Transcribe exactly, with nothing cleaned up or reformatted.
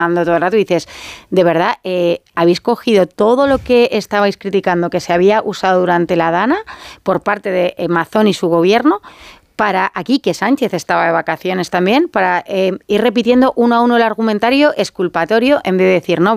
todo el rato y dices, de verdad, eh, habéis cogido todo lo que estabais criticando que se había usado durante la DANA por parte de Mazón y su gobierno para aquí, que Sánchez estaba de vacaciones también, para eh, ir repitiendo uno a uno el argumentario exculpatorio en vez de decir, no,